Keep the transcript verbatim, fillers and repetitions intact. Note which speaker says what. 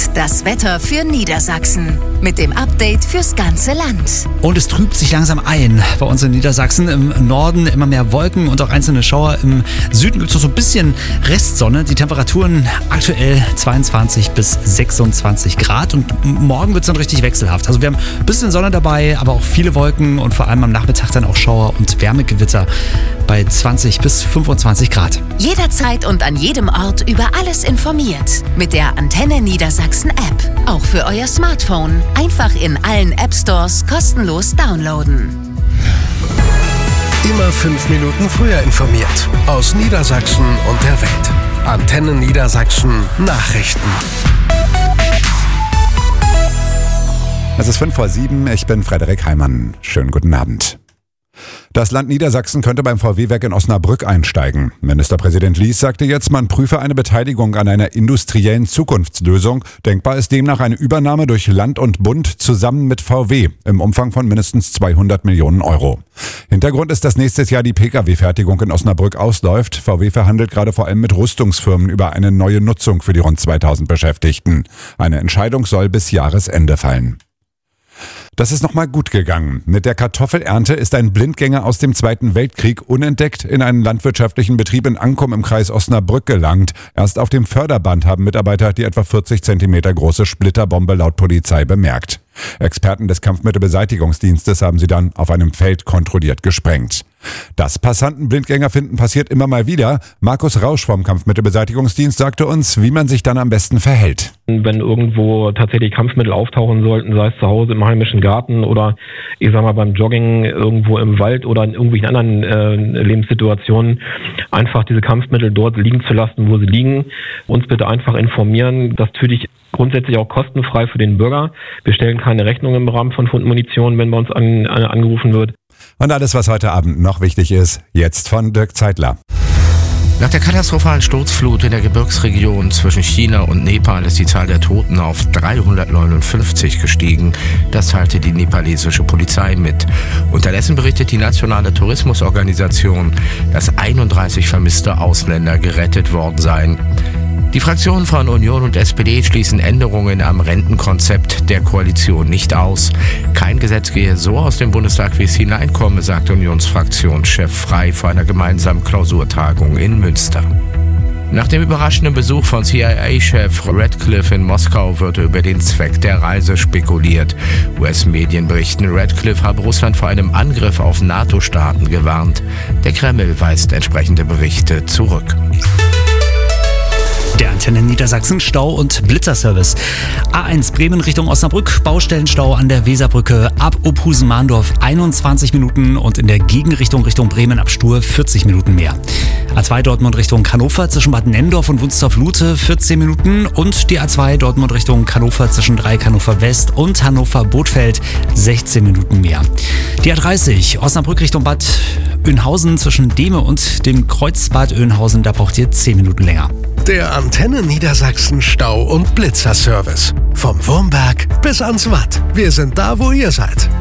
Speaker 1: das Wetter für Niedersachsen. Mit dem Update fürs ganze Land.
Speaker 2: Und es trübt sich langsam ein bei uns in Niedersachsen. Im Norden immer mehr Wolken und auch einzelne Schauer. Im Süden gibt es noch so ein bisschen Restsonne. Die Temperaturen aktuell zweiundzwanzig bis sechsundzwanzig Grad. Und morgen wird es dann richtig wechselhaft. Also wir haben ein bisschen Sonne dabei, aber auch viele Wolken und vor allem am Nachmittag dann auch Schauer und Wärmegewitter bei zwanzig bis fünfundzwanzig Grad.
Speaker 1: Jederzeit und an jedem Ort über alles informiert. Mit der Antenne Niedersachsen App. Auch für euer Smartphone. Einfach in allen App Stores kostenlos downloaden.
Speaker 3: Immer fünf Minuten früher informiert. Aus Niedersachsen und der Welt. Antenne Niedersachsen Nachrichten.
Speaker 4: Es ist fünf vor sieben, ich bin Frederik Heimann. Schönen guten Abend. Das Land Niedersachsen könnte beim V W-Werk in Osnabrück einsteigen. Ministerpräsident Lies sagte jetzt, man prüfe eine Beteiligung an einer industriellen Zukunftslösung. Denkbar ist demnach eine Übernahme durch Land und Bund zusammen mit V W im Umfang von mindestens zweihundert Millionen Euro. Hintergrund ist, dass nächstes Jahr die Pkw-Fertigung in Osnabrück ausläuft. V W verhandelt gerade vor allem mit Rüstungsfirmen über eine neue Nutzung für die rund zweitausend Beschäftigten. Eine Entscheidung soll bis Jahresende fallen. Das ist nochmal gut gegangen. Mit der Kartoffelernte ist ein Blindgänger aus dem Zweiten Weltkrieg unentdeckt in einen landwirtschaftlichen Betrieb in Ankum im Kreis Osnabrück gelangt. Erst auf dem Förderband haben Mitarbeiter die etwa vierzig Zentimeter große Splitterbombe laut Polizei bemerkt. Experten des Kampfmittelbeseitigungsdienstes haben sie dann auf einem Feld kontrolliert gesprengt. Dass Passanten Blindgänger finden, passiert immer mal wieder. Markus Rausch vom Kampfmittelbeseitigungsdienst sagte uns, wie man sich dann am besten verhält.
Speaker 5: Wenn irgendwo tatsächlich Kampfmittel auftauchen sollten, sei es zu Hause im heimischen Garten oder ich sag mal beim Jogging irgendwo im Wald oder in irgendwelchen anderen äh, Lebenssituationen, einfach diese Kampfmittel dort liegen zu lassen, wo sie liegen. Uns bitte einfach informieren. Das natürlich grundsätzlich auch kostenfrei für den Bürger. Wir stellen keine Rechnung im Rahmen von Fundmunition, wenn bei uns an, an, angerufen wird.
Speaker 4: Und alles, was heute Abend noch wichtig ist, jetzt von Dirk Zeitler.
Speaker 6: Nach der katastrophalen Sturzflut in der Gebirgsregion zwischen China und Nepal ist die Zahl der Toten auf dreihundertneunundfünfzig gestiegen. Das teilte die nepalesische Polizei mit. Unterdessen berichtet die nationale Tourismusorganisation, dass einunddreißig vermisste Ausländer gerettet worden seien. Die Fraktionen von Union und S P D schließen Änderungen am Rentenkonzept der Koalition nicht aus. Kein Gesetz gehe so aus dem Bundestag, wie es hineinkomme, sagt Unionsfraktionschef Frey vor einer gemeinsamen Klausurtagung in Münster. Nach dem überraschenden Besuch von C I A-Chef Radcliffe in Moskau wird über den Zweck der Reise spekuliert. U S-Medien berichten, Radcliffe habe Russland vor einem Angriff auf NATO-Staaten gewarnt. Der Kreml weist entsprechende Berichte zurück.
Speaker 2: Der Antenne Niedersachsen Stau- und Blitzerservice. A eins Bremen Richtung Osnabrück, Baustellenstau an der Weserbrücke ab Opusen-Mahndorf einundzwanzig Minuten und in der Gegenrichtung Richtung Bremen ab Stur vierzig Minuten mehr. A zwei Dortmund Richtung Hannover zwischen Bad Nendorf und Wunstorf-Lute vierzehn Minuten und die A zwei Dortmund Richtung Hannover zwischen Dreieck Hannover West und Hannover Bothfeld sechzehn Minuten mehr. Die A dreißig Osnabrück Richtung Bad Oeynhausen zwischen Dehme und dem Kreuz Bad Oeynhausen, da braucht ihr zehn Minuten länger.
Speaker 3: Der Antenne Niedersachsen Stau- und Blitzerservice. Vom Wurmberg bis ans Watt. Wir sind da, wo ihr seid.